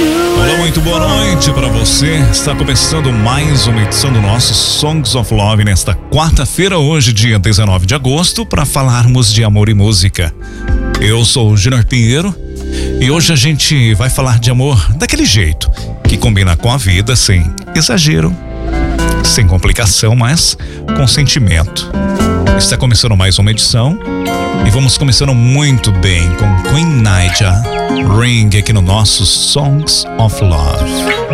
Olá, muito boa noite para você. Está começando mais uma edição do nosso Songs of Love nesta quarta-feira, hoje, dia 19 de agosto, para falarmos de amor e música. Eu sou o Júnior Pinheiro e hoje a gente vai falar de amor daquele jeito, que combina com a vida, sem exagero, sem complicação, mas com sentimento. Está começando mais uma edição e vamos começando muito bem com Queen Naija, Ring, aqui no nosso Songs of Love.